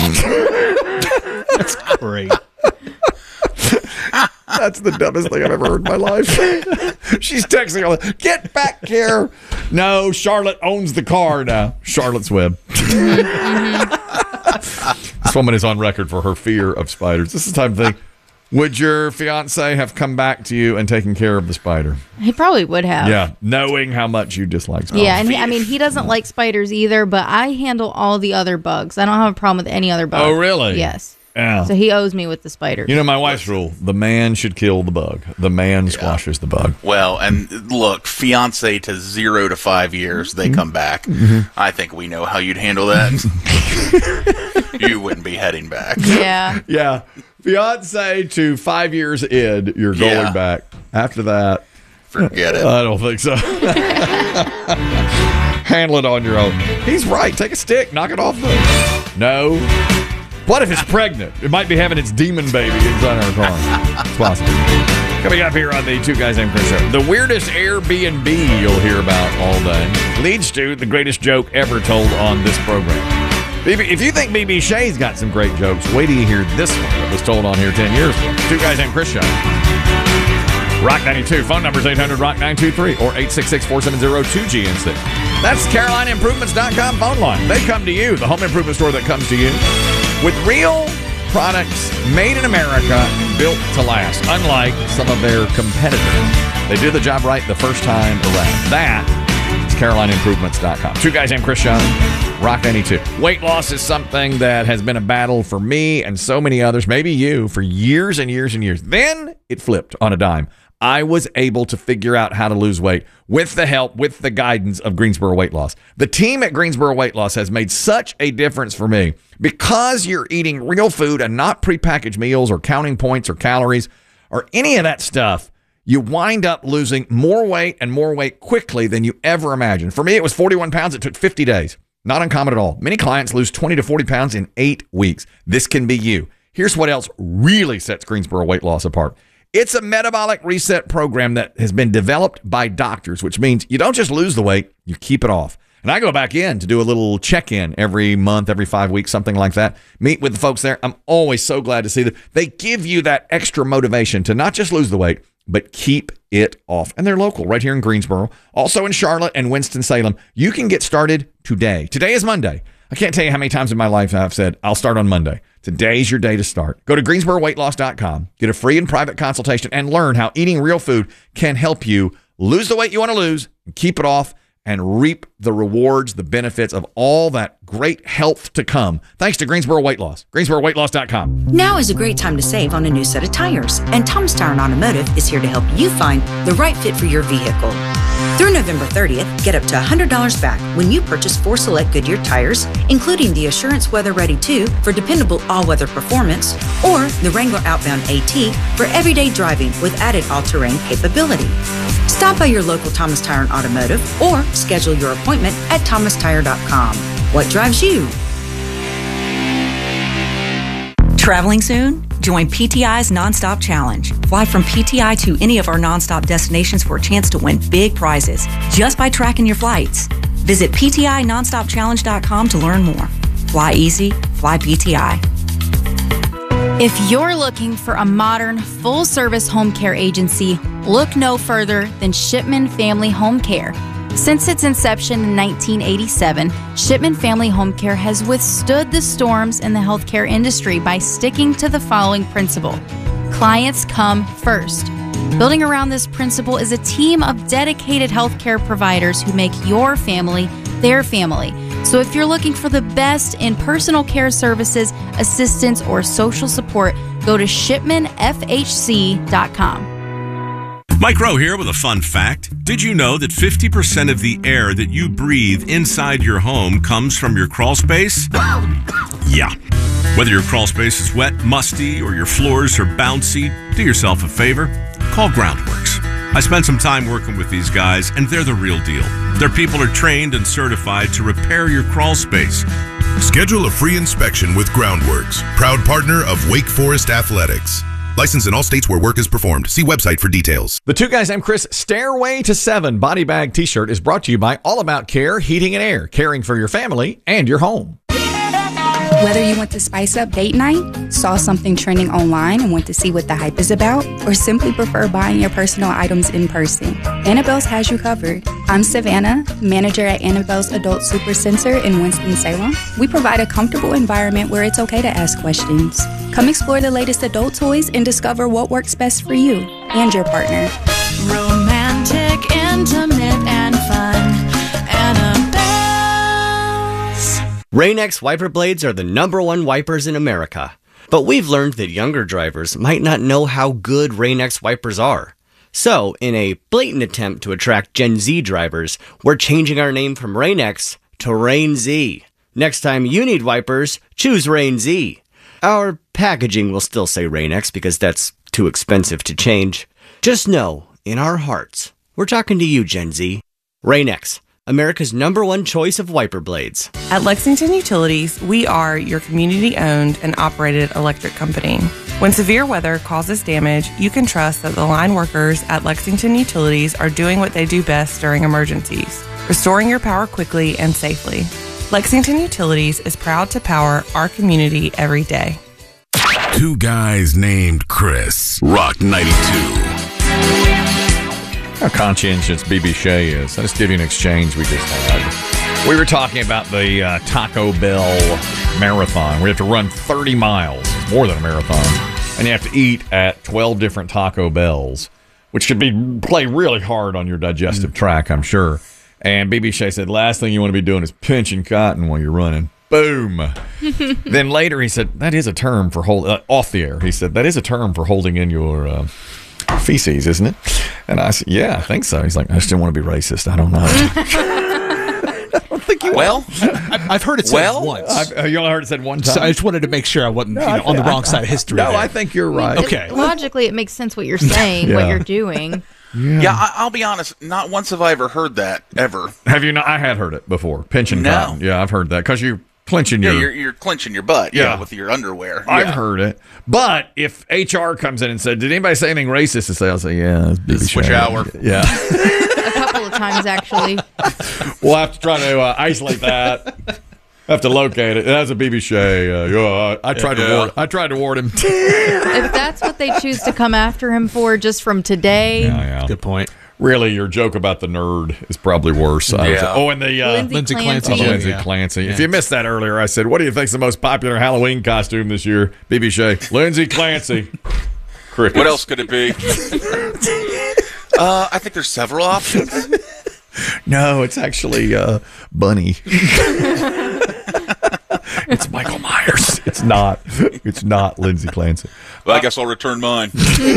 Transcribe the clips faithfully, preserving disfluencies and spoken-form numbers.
That's great. That's the dumbest thing I've ever heard in my life. She's texting all the, get back here. No, Charlotte owns the car now. Charlotte's Web. This woman is on record for her fear of spiders. This is the time to think, would your fiance have come back to you and taken care of the spider? He probably would have. Yeah, knowing how much you dislike spiders. Yeah, and he, I mean, he doesn't like spiders either, but I handle all the other bugs. I don't have a problem with any other bug. Oh, really? Yes. Yeah. So he owes me with the spiders. You know, my wife's rule, the man should kill the bug. The man yeah. squashes the bug. Well, and look, fiance to zero to five years, they come back. Mm-hmm. I think we know how you'd handle that. You wouldn't be heading back. Yeah. Yeah. Fiance to five years in, you're going Yeah. back. After that, forget it. I don't think so. Handle it on your own. He's right. Take a stick, knock it off. The... No. What if it's pregnant? It might be having its demon baby inside our car. It's possible. Coming up here on the Two Guys Named Chris Show. The weirdest Airbnb you'll hear about all day leads to the greatest joke ever told on this program. If you think B B Shay's got some great jokes, wait till you hear this one that was told on here ten years ago. Two Guys Named Chris Show. Rock ninety-two. Phone number is eight hundred rock nine two three or eight six six, four seven zero, two G N C. That's Carolina Improvements dot com phone line. They come to you, the home improvement store that comes to you, with real products made in America, built to last, unlike some of their competitors. They do the job right the first time around. That is Carolina Improvements dot com. Two Guys Named Chris Show, Rock ninety-two. Weight loss is something that has been a battle for me and so many others, maybe you, for years and years and years. Then it flipped on a dime. I was able to figure out how to lose weight with the help, with the guidance of Greensboro Weight Loss. The team at Greensboro Weight Loss has made such a difference for me because you're eating real food and not prepackaged meals or counting points or calories or any of that stuff. You wind up losing more weight and more weight quickly than you ever imagined. For me, it was forty-one pounds. It took fifty days. Not uncommon at all. Many clients lose twenty to forty pounds in eight weeks. This can be you. Here's what else really sets Greensboro Weight Loss apart. It's a metabolic reset program that has been developed by doctors, which means you don't just lose the weight, you keep it off. And I go back in to do a little check-in every month, every five weeks, something like that. Meet with the folks there. I'm always so glad to see that they give you that extra motivation to not just lose the weight, but keep it off. And they're local right here in Greensboro, also in Charlotte and Winston-Salem. You can get started today. Today is Monday. I can't tell you how many times in my life I've said, I'll start on Monday. Today's your day to start. Go to Greensboro Weight Loss dot com, get a free and private consultation, and learn how eating real food can help you lose the weight you want to lose, keep it off, and reap the rewards, the benefits of all that great health to come. Thanks to Greensboro Weight Loss. Greensboro Weight Loss dot com. Now is a great time to save on a new set of tires, and Thomas Tire and Automotive is here to help you find the right fit for your vehicle. Through November thirtieth, get up to one hundred dollars back when you purchase four select Goodyear tires, including the Assurance Weather Ready two for dependable all-weather performance, or the Wrangler Outbound AT for everyday driving with added all-terrain capability. Stop by your local Thomas Tire and Automotive or schedule your appointment at thomas tire dot com. What drives you? Traveling soon? Join P T I's Nonstop Challenge. Fly from P T I to any of our nonstop destinations for a chance to win big prizes just by tracking your flights. Visit P T I nonstop challenge dot com to learn more. Fly easy, fly P T I. If you're looking for a modern, full-service home care agency, look no further than Shipman Family Home Care. Since its inception in nineteen eighty-seven, Shipman Family Home Care has withstood the storms in the healthcare industry by sticking to the following principle: clients come first. Building around this principle is a team of dedicated healthcare providers who make your family their family. So if you're looking for the best in personal care services, assistance, or social support, go to shipman f h c dot com. Mike Rowe here with a fun fact. Did you know that fifty percent of the air that you breathe inside your home comes from your crawl space? Yeah. Whether your crawl space is wet, musty, or your floors are bouncy, do yourself a favor. Call Groundworks. I spent some time working with these guys, and they're the real deal. Their people are trained and certified to repair your crawl space. Schedule a free inspection with Groundworks, proud partner of Wake Forest Athletics. Licensed in all states where work is performed. See website for details. The Two Guys Named Chris Stairway to Seven body bag t-shirt is brought to you by All About Care Heating and Air, caring for your family and your home. Whether you want to spice up date night, saw something trending online and want to see what the hype is about, or simply prefer buying your personal items in person, Annabelle's has you covered. I'm Savannah, manager at Annabelle's Adult Super Center in Winston-Salem. We provide a comfortable environment where it's okay to ask questions. Come explore the latest adult toys and discover what works best for you and your partner. Romantic, intimate, and fun. Annabelle's. Rain-X wiper blades are the number one wipers in America. But we've learned that younger drivers might not know how good Rain-X wipers are. So, in a blatant attempt to attract Gen Z drivers, we're changing our name from Rain-X to Rain-Z. Next time you need wipers, choose Rain-Z. Our packaging will still say Rain-X because that's too expensive to change. Just know, in our hearts, we're talking to you, Gen Z. Rain-X, America's number one choice of wiper blades. At Lexington Utilities, we are your community-owned and operated electric company. When severe weather causes damage, you can trust that the line workers at Lexington Utilities are doing what they do best during emergencies, restoring your power quickly and safely. Lexington Utilities is proud to power our community every day. Two guys named Chris. Rock ninety-two. How conscientious B B Shea is. I'll just give you an exchange we just had. We were talking about the uh, Taco Bell marathon. We have to run thirty miles, more than a marathon, and you have to eat at twelve different Taco Bells, which should be play really hard on your digestive mm. tract, I'm sure. And B B Shea said, last thing you want to be doing is pinching cotton while you're running. Boom. Then later he said, that is a term for hold uh, off the air. He said, that is a term for holding in your uh, feces, isn't it? And I said, yeah, I think so. He's like, I just didn't want to be racist. I don't know. I don't think you Well, I've heard it said well, once. I've, you only heard it said one time? So I just wanted to make sure I wasn't no, you know, I, on the wrong I, side of history. No, there. I think you're right. Okay. It, logically, it makes sense what you're saying, yeah. what you're doing. Yeah, yeah I, I'll be honest. Not once have I ever heard that, ever. Have you not? I had heard it before. Pinching no. cotton. Yeah, I've heard that. Because you're clenching yeah, your... You're, you're clenching your butt yeah. Yeah, with your underwear. I've yeah. heard it. But if H R comes in and said, did anybody say anything racist to say? I'll say, yeah. This is switch hour. Yeah. A couple of times, actually. We'll have to try to uh, isolate that. Have to locate it. That's a B B Shea. Uh, uh, I tried yeah. to ward. I tried to ward him. If that's what they choose to come after him for, just from today. Yeah, yeah. Good point. Really, your joke about the nerd is probably worse. Yeah. Was, oh, and the uh, Lindsay, Lindsay Clancy. Clancy. Oh, Lindsay yeah. Clancy. Yeah. If you missed that earlier, I said, "What do you think's the most popular Halloween costume this year?" B B Shea. Lindsay Clancy. Crickets. What else could it be? uh, I think there's several options. No, it's actually uh, Bunny. It's Michael Myers. It's not. It's not Lindsay Clancy. Well, I guess I'll return mine.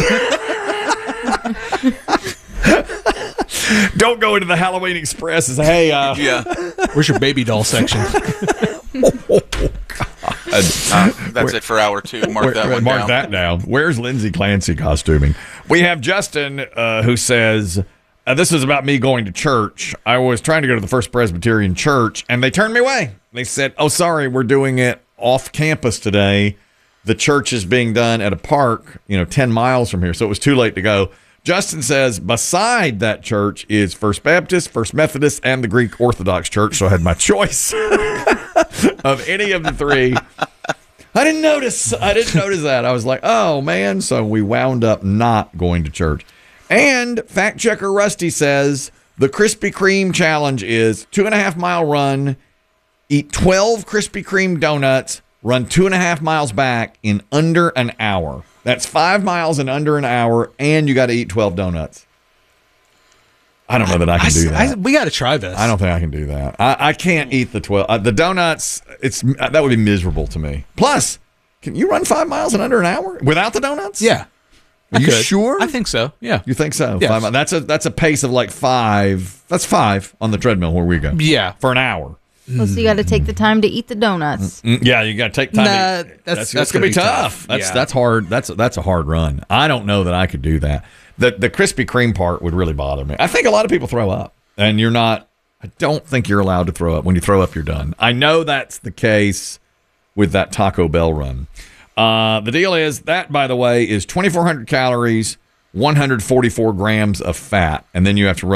Don't go into the Halloween Express and say, hey, uh, yeah. Where's your baby doll section? Oh, God. Uh, that's Where, it for hour two. Mark where, that one mark down. that down. Where's Lindsay Clancy costuming? We have Justin uh, who says, uh, this is about me going to church. I was trying to go to the First Presbyterian Church, and they turned me away. They said, oh, sorry, we're doing it off campus today. The church is being done at a park, you know, ten miles from here, so it was too late to go. Justin says, beside that church is First Baptist, First Methodist, and the Greek Orthodox Church, so I had my choice of any of the three. I didn't notice. I didn't notice that. I was like, oh, man. So we wound up not going to church. And fact checker Rusty says the Krispy Kreme challenge is two and a half mile run, eat twelve Krispy Kreme donuts, run two and a half miles back in under an hour. That's five miles in under an hour, and you got to eat twelve donuts. I don't know that I can I, do that. I, we got to try this. I don't think I can do that. I, I can't eat the twelve. Uh, the donuts, it's that would be miserable to me. Plus, can you run five miles in under an hour without the donuts? Yeah. Are I you could. sure? I think so. Yeah. You think so? Yes. Five, that's a that's a pace of like five. That's five on the treadmill where we go. Yeah. For an hour. Well, so you got to take the time to eat the donuts. Mm, yeah, you got to take time. Nah, to, that's, that's, that's, that's gonna, gonna be tough. tough. That's yeah. that's hard. That's that's a hard run. I don't know that I could do that. The the Krispy Kreme part would really bother me. I think a lot of people throw up, and you're not. I don't think you're allowed to throw up. When you throw up, you're done. I know that's the case with that Taco Bell run. Uh, the deal is that, by the way, is twenty-four hundred calories, one hundred forty-four grams of fat, and then you have to run the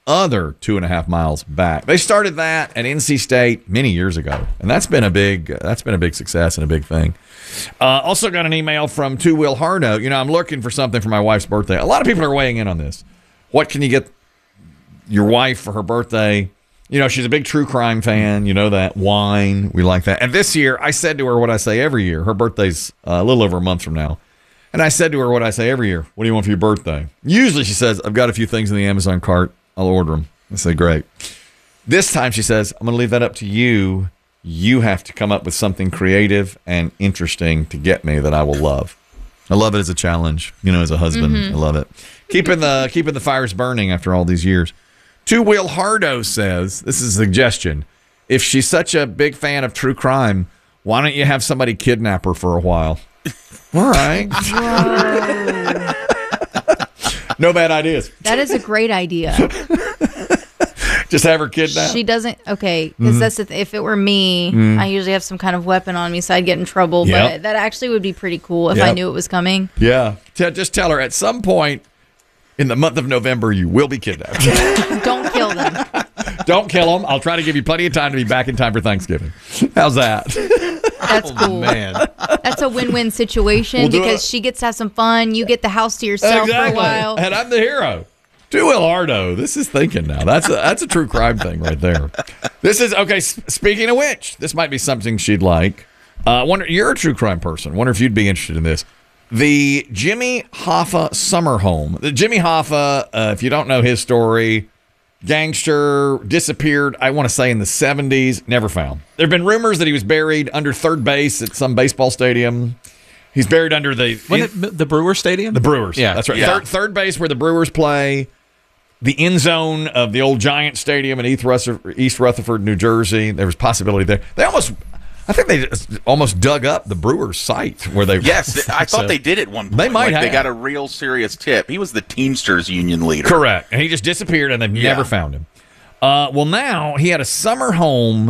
other two and a half miles back. They started that at N C State many years ago, and that's been a big uh, that's been a big success and a big thing. Uh, also got an email from Two Wheel Hardo. You know, I'm looking for something for my wife's birthday. A lot of people are weighing in on this. What can you get your wife for her birthday? You know, she's a big true crime fan. You know that. Wine. We like that. And this year, I said to her what I say every year. Her birthday's uh, a little over a month from now. And I said to her what I say every year. What do you want for your birthday? Usually she says, I've got a few things in the Amazon cart. I'll order them. I say, great. This time she says, I'm going to leave that up to you. You have to come up with something creative and interesting to get me that I will love. I love it as a challenge. You know, as a husband, Mhm. I love it. Keeping the keeping the fires burning after all these years. Two Wheel Hardo says, this is a suggestion. If she's such a big fan of true crime, why don't you have somebody kidnap her for a while? All right. No bad ideas. That is a great idea. Just have her kidnapped. She doesn't. Okay, because Mhm. that's the th- if it were me, Mhm. I usually have some kind of weapon on me, so I'd get in trouble. Yep. But that actually would be pretty cool if I Yep. knew it was coming. Yeah. T- just tell her at some point in the month of November, you will be kidnapped. Don't kill them. Don't kill them. I'll try to give you plenty of time to be back in time for Thanksgiving. How's that? That's cool. man. That's a win-win situation We'll do because it. she gets to have some fun. You get the house to yourself for a while. And I'm the hero. Two Wheel Hardo. This is thinking now. That's a, that's a true crime thing right there. This is, okay, s- speaking of which, this might be something she'd like. Uh, wonder You're a true crime person. Wonder if you'd be interested in this. The Jimmy Hoffa Summer Home. The Jimmy Hoffa, uh, if you don't know his story, gangster, disappeared, I want to say in the seventies, never found. There have been rumors that he was buried under third base at some baseball stadium. He's buried under the... Wasn't it the Brewers Stadium? The Brewers. Yeah. That's right. Yeah. Third, third base where the Brewers play. The end zone of the old Giant Stadium in East Rutherford, East Rutherford, New Jersey. There was possibility there. They almost... I think they just almost dug up the Brewers site where they... Yes, I thought So- they did at one point. They might Like, have. They got a real serious tip. He was the Teamsters Union leader. Correct. And he just disappeared, and they've Yeah. never found him. Uh, well, now he had a summer home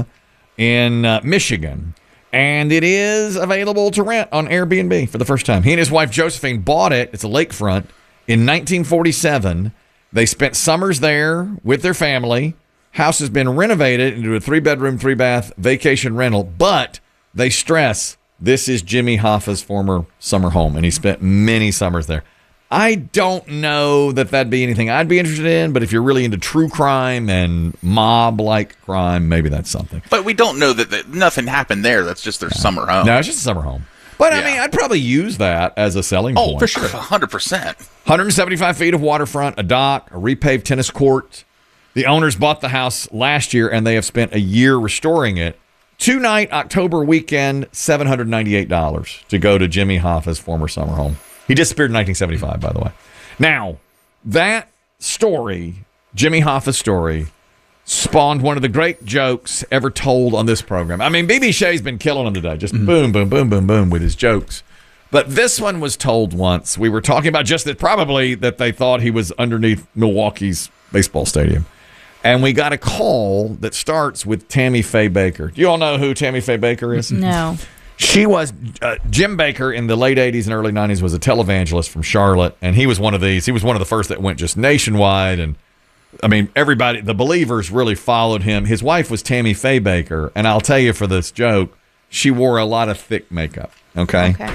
in uh, Michigan, and it is available to rent on Airbnb for the first time. He and his wife, Josephine, bought it. It's a lakefront in nineteen forty-seven. They spent summers there with their family. House has been renovated into a three-bedroom, three-bath vacation rental, but they stress this is Jimmy Hoffa's former summer home, and he spent many summers there. I don't know that that'd be anything I'd be interested in, but if you're really into true crime and mob-like crime, maybe that's something. But we don't know that, that nothing happened there. That's just their summer home. No, it's just a summer home. But, I mean, I'd probably use that as a selling point. Oh, for sure. one hundred percent. one hundred seventy-five feet of waterfront, a dock, a repaved tennis court. The owners bought the house last year, and they have spent a year restoring it. Two-night October weekend, seven hundred ninety-eight dollars to go to Jimmy Hoffa's former summer home. He disappeared in nineteen seventy-five, by the way. Now, that story, Jimmy Hoffa's story, spawned one of the great jokes ever told on this program. I mean, B B Shea's been killing him today. Just boom, boom, boom, boom, boom with his jokes. But this one was told once. We were talking about just that probably that they thought he was underneath Milwaukee's baseball stadium. And we got a call that starts with Tammy Faye Baker. Do you all know who Tammy Faye Baker is? No. She was, uh, Jim Baker in the late eighties and early nineties was a televangelist from Charlotte. And he was one of these. He was one of the first that went just nationwide. And I mean, everybody, the believers really followed him. His wife was Tammy Faye Baker. And I'll tell you for this joke, she wore a lot of thick makeup. Okay. Okay.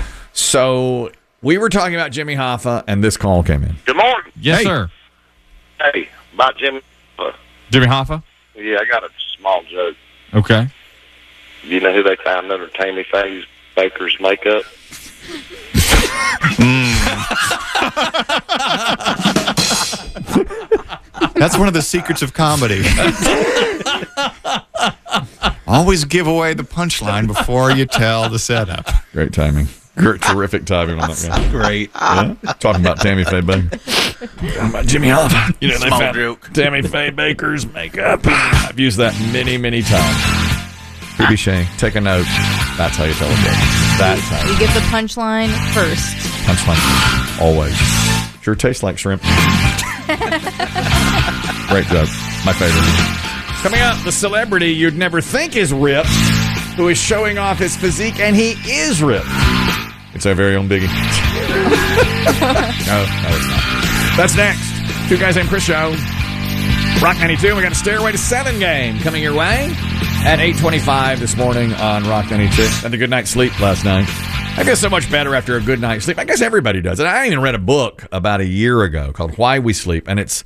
So we were talking about Jimmy Hoffa, and this call came in. Good morning. Yes, Hey. sir. Hey, about Jimmy Hoffa. Jimmy Hoffa? Yeah, I got a small joke. Okay. You know who they found under Tammy Faye Baker's makeup? That's one of the secrets of comedy. Always give away the punchline before you tell the setup. Great timing. Great, terrific timing on that guy. Great. Yeah? Talking about Tammy Faye Baker. Talking about Jimmy Hoffa. You know, they Small found joke. Tammy Faye Baker's makeup. I've used that many, many times. B B Shea, take a note. That's how you tell a joke. That's how You you get the punchline first. punchline. Always. Sure tastes like shrimp. Great joke. My favorite. Coming up, the celebrity you'd never think is ripped, who is showing off his physique, and he is ripped. It's our very own Biggie. no, no, it's not. That's next. Two Guys Named Chris Show. Rock ninety-two, we got a Stairway to Seven game coming your way at eight twenty-five this morning on Rock ninety-two. Had a good night's sleep last night. I feel so much better after a good night's sleep. I guess everybody does. And I even read a book about a year ago called Why We Sleep, and it's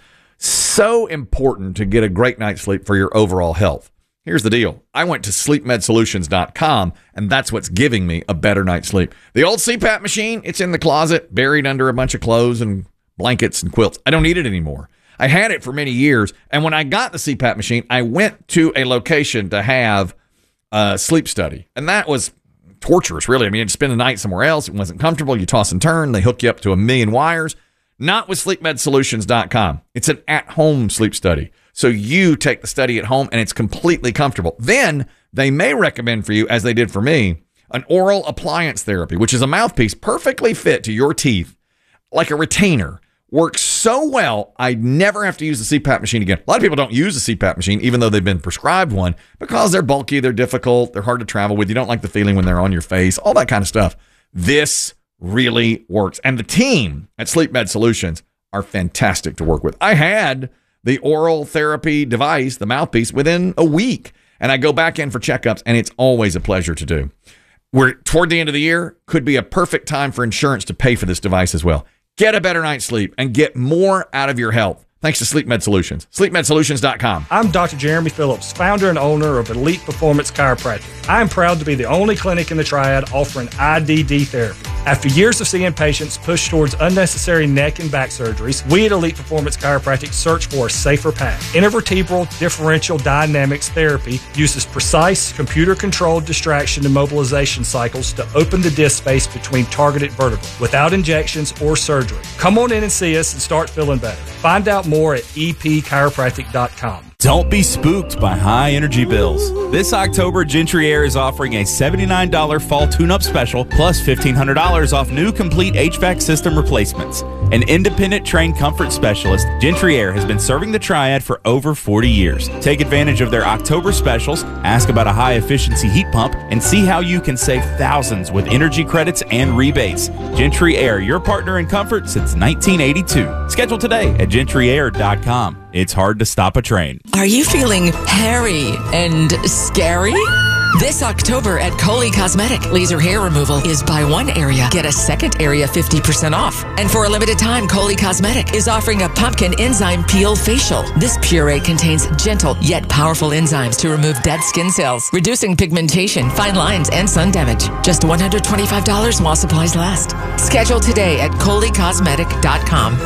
so important to get a great night's sleep for your overall health. Here's the deal. I went to sleep med solutions dot com, and that's what's giving me a better night's sleep. The old C PAP machine, it's in the closet, buried under a bunch of clothes and blankets and quilts. I don't need it anymore. I had it for many years, and when I got the C PAP machine, I went to a location to have a sleep study, and that was torturous, really. I mean, you'd spend the night somewhere else. It wasn't comfortable. You toss and turn. They hook you up to a million wires. Not with sleep med solutions dot com. It's an at-home sleep study. So you take the study at home, and it's completely comfortable. Then they may recommend for you, as they did for me, an oral appliance therapy, which is a mouthpiece perfectly fit to your teeth, like a retainer. Works so well, I never have to use the C PAP machine again. A lot of people don't use the C PAP machine, even though they've been prescribed one, because they're bulky, they're difficult, they're hard to travel with. You don't like the feeling when they're on your face, all that kind of stuff. This really works. And the team at Sleep Med Solutions are fantastic to work with. I had the oral therapy device, the mouthpiece, within a week. And I go back in for checkups, and it's always a pleasure to do. We're toward the end of the year, could be a perfect time for insurance to pay for this device as well. Get a better night's sleep and get more out of your health. Thanks to Sleep Med Solutions. sleep med solutions dot com. I'm Doctor Jeremy Phillips, founder and owner of Elite Performance Chiropractic. I am proud to be the only clinic in the Triad offering I D D therapy. After years of seeing patients push towards unnecessary neck and back surgeries, we at Elite Performance Chiropractic search for a safer path. Intervertebral differential dynamics therapy uses precise computer-controlled distraction and mobilization cycles to open the disc space between targeted vertebrae without injections or surgery. Come on in and see us and start feeling better. Find out more at e p chiropractic dot com. Don't be spooked by high energy bills. This October, Gentry Air is offering a seventy-nine dollars fall tune-up special plus fifteen hundred dollars off new complete H V A C system replacements. An independent trained comfort specialist, Gentry Air has been serving the Triad for over forty years. Take advantage of their October specials, ask about a high-efficiency heat pump, and see how you can save thousands with energy credits and rebates. Gentry Air, your partner in comfort since nineteen eighty-two. Schedule today at gentry air dot com. It's hard to stop a train. Are you feeling hairy and scary? This October at Coley Cosmetic, laser hair removal is buy one area, get a second area fifty percent off. And for a limited time, Coley Cosmetic is offering a pumpkin enzyme peel facial. This puree contains gentle yet powerful enzymes to remove dead skin cells, reducing pigmentation, fine lines, and sun damage. Just one hundred twenty-five dollars while supplies last. Schedule today at coley cosmetic dot com.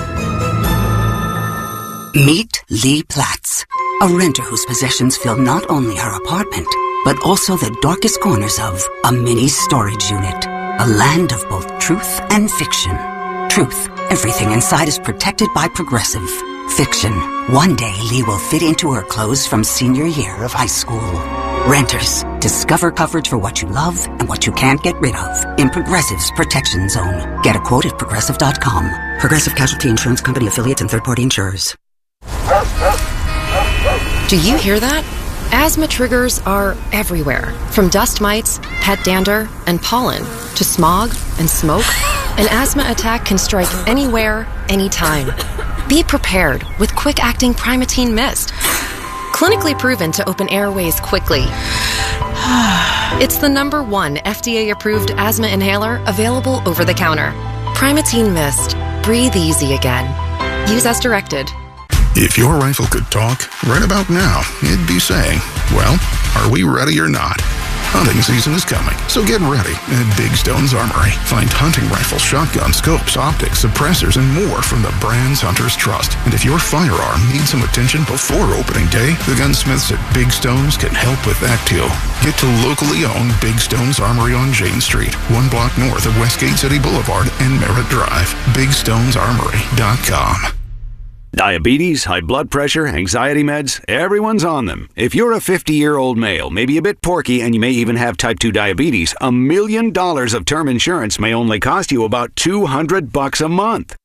Meet Lee Platts, a renter whose possessions fill not only her apartment, but also the darkest corners of a mini storage unit. A land of both truth and fiction. Truth, everything inside is protected by Progressive. Fiction, one day Lee will fit into her clothes from senior year of high school. Renters, discover coverage for what you love and what you can't get rid of in Progressive's Protection Zone. Get a quote at progressive dot com. Progressive Casualty Insurance Company affiliates and third-party insurers. Do you hear that? Asthma triggers are everywhere, from dust mites, pet dander, and pollen, to smog and smoke. An asthma attack can strike anywhere, anytime. Be prepared with quick-acting Primatene Mist. Clinically proven to open airways quickly. It's the number one F D A-approved asthma inhaler available over the counter. Primatene Mist. Breathe easy again. Use as directed. If your rifle could talk, right about now, it'd be saying, well, are we ready or not? Hunting season is coming, so get ready at Big Stone's Armory. Find hunting rifles, shotguns, scopes, optics, suppressors, and more from the brands hunters trust. And if your firearm needs some attention before opening day, the gunsmiths at Big Stone's can help with that too. Get to locally owned Big Stone's Armory on Jane Street, one block north of Westgate City Boulevard and Merritt Drive. big stones armory dot com. Diabetes, high blood pressure, anxiety meds, everyone's on them. If you're a fifty-year-old male, maybe a bit porky, and you may even have type two diabetes, a million dollars of term insurance may only cost you about two hundred bucks a month.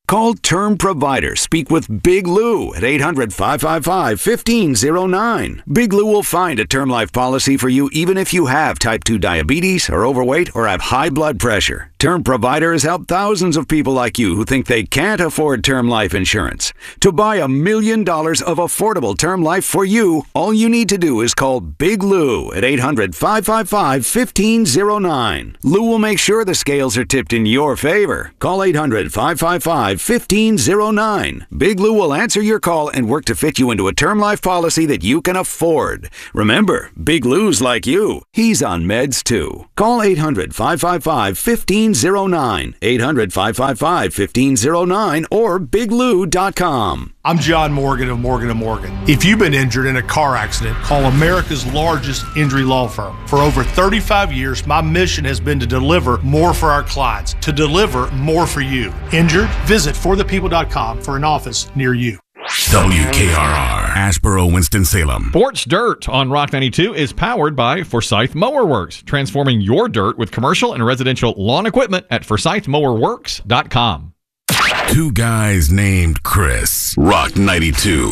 Call Term Provider. Speak with Big Lou at eight hundred, five five five, one five zero nine. Big Lou will find a term life policy for you even if you have type two diabetes, are overweight, or have high blood pressure. Term Provider has helped thousands of people like you who think they can't afford term life insurance. To buy a million dollars of affordable term life for you, all you need to do is call Big Lou at eight hundred, five five five, one five zero nine. Lou will make sure the scales are tipped in your favor. Call eight hundred, five five five, one five zero nine. Big Lou will answer your call and work to fit you into a term life policy that you can afford. Remember, Big Lou's like you. He's on meds too. Call eight hundred, five five five, one five zero nine. eight hundred, five five five, one five zero nine or big lou dot com. I'm John Morgan of Morgan and Morgan. If you've been injured in a car accident, call America's largest injury law firm. For over thirty-five years, my mission has been to deliver more for our clients, to deliver more for you. Injured? Visit for the people dot com for an office near you. W K R R, Asheboro, Winston-Salem. Sports Dirt on Rock ninety-two is powered by Forsyth Mower Works, transforming your dirt with commercial and residential lawn equipment at forsyth mower works dot com. Two guys named Chris. Rock ninety-two.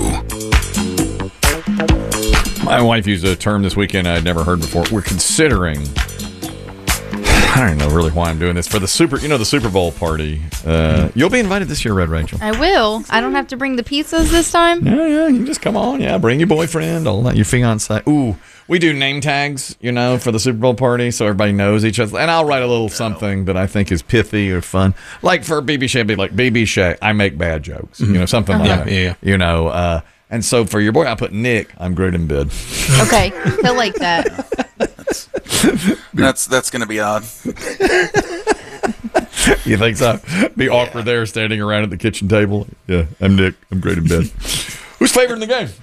My wife used a term this weekend I'd never heard before. We're considering, I don't know really why I'm doing this, for the Super, you know, the Super Bowl party. Uh, you'll be invited this year, Red Rachel. I will. I don't have to bring the pizzas this time? Yeah, yeah, you can just come on. Yeah, bring your boyfriend, all that, your fiance. Ooh, we do name tags, you know, for the Super Bowl party so everybody knows each other. And I'll write a little something that I think is pithy or fun. Like for B B Shay, I'd be like, B B Shay, I make bad jokes. You know, something Uh-huh. like Yeah, that. yeah, yeah. You know, uh, and so for your boy, I put Nick, I'm great in bed. Okay, he'll like that. That's that's going to be odd. You think so? Be awkward there standing around at the kitchen table. Yeah, I'm Nick. I'm great in bed. Who's favored in the game?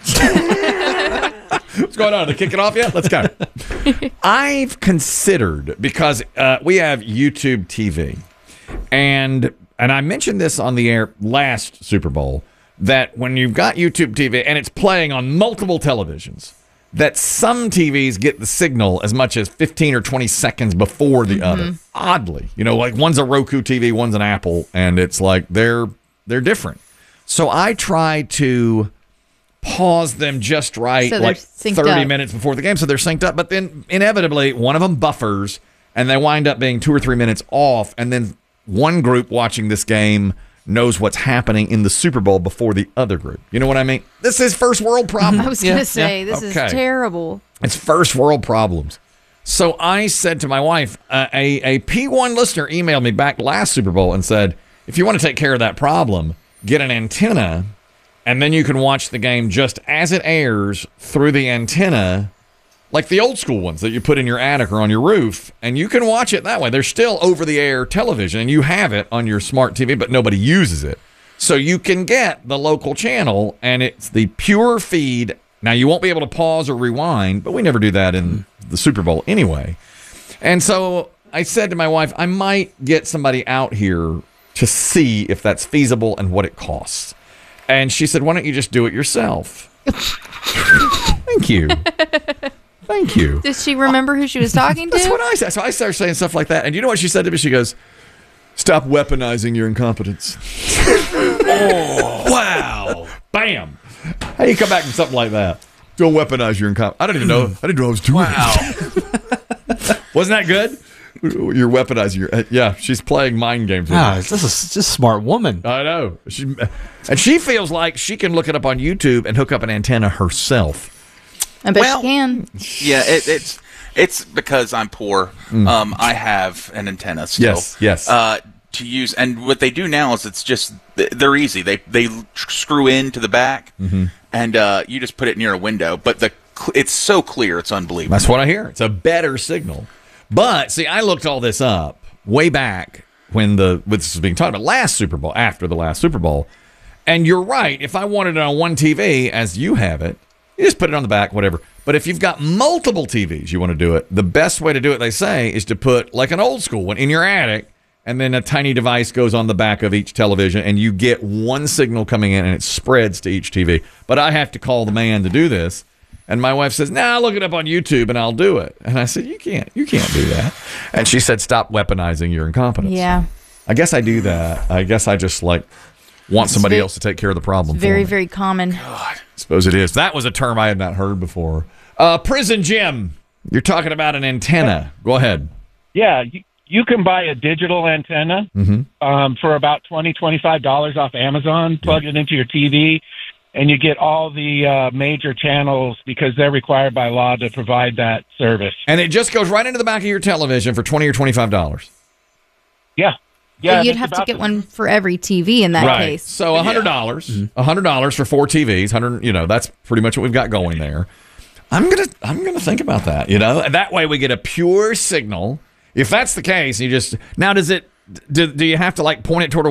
What's going on? Are they kicking off yet? Let's go. I've considered, because uh, we have YouTube T V, and and I mentioned this on the air last Super Bowl, that when you've got YouTube T V and it's playing on multiple televisions, that some T Vs get the signal as much as fifteen or twenty seconds before the other. Oddly. You know, like one's a Roku T V, one's an Apple, and it's like they're they're different. So I try to pause them just right, So they're like synced thirty up. minutes before the game, so they're synced up. But then inevitably, one of them buffers, and they wind up being two or three minutes off, and then one group watching this game knows what's happening in the Super Bowl before the other group. You know what I mean? This is first world problems. I was going to say, this Okay. is terrible. It's first world problems. So I said to my wife, uh, a, a P one listener emailed me back last Super Bowl and said, if you want to take care of that problem, get an antenna, and then you can watch the game just as it airs through the antenna, like the old school ones that you put in your attic or on your roof, and you can watch it that way. They're still over-the-air television, and you have it on your smart T V, but nobody uses it. So you can get the local channel, and it's the pure feed. Now, you won't be able to pause or rewind, but we never do that in the Super Bowl anyway. And so I said to my wife, I might get somebody out here to see if that's feasible and what it costs. And she said, why don't you just do it yourself? Thank you. Thank you. Did she remember who she was talking to? That's what I said. So I started saying stuff like that. And you know what she said to me? She goes, stop weaponizing your incompetence. Oh, wow. Bam. How do you come back with something like that? Don't weaponize your incompetence. I don't even know. I didn't know I was doing Wow. it. Wasn't that good? You're weaponizing your... Yeah, she's playing mind games with Ah, you. this is just a smart woman. I know. She, and she feels like she can look it up on YouTube and hook up an antenna herself. I bet Well, she can. Yeah, it, it's it's because I'm poor. Mm. Um, I have an antenna still. Yes, yes. Uh, to use, and what they do now is it's just they're easy. They they screw into the back, Mhm. and uh, you just put it near a window. But the cl- it's so clear, it's unbelievable. That's what I hear. It's a better signal. But see, I looked all this up way back when the when this was being talked about last Super Bowl, after the last Super Bowl. And you're right. If I wanted it on one T V, as you have it, you just put it on the back, whatever. But if you've got multiple T Vs, you want to do it, the best way to do it, they say, is to put like an old school one in your attic, and then a tiny device goes on the back of each television, and you get one signal coming in, and it spreads to each T V. But I have to call the man to do this. And my wife says, nah, look it up on YouTube and I'll do it. And I said, you can't. You can't do that. And she said, stop weaponizing your incompetence. Yeah. I guess I do that. I guess I just like want somebody ve- else to take care of the problem. Very, for me. very common. I suppose it is. That was a term I had not heard before. Uh, Prison Jim, you're talking about an antenna. Go ahead. Yeah, you, you can buy a digital antenna Mm-hmm. um, for about twenty dollars, twenty-five dollars off Amazon. Plug it into your T V, and you get all the uh, major channels because they're required by law to provide that service. And it just goes right into the back of your television for twenty dollars or twenty-five dollars. Yeah. Yeah, Yeah, you'd it's have to about get the- one for every T V in that right. case. So one hundred dollars. one hundred dollars for four T Vs. one hundred, you know, that's pretty much what we've got going there. I'm going to I'm going to think about that, you know. That way we get a pure signal. If that's the case, you just Now does it do, do you have to like point it toward a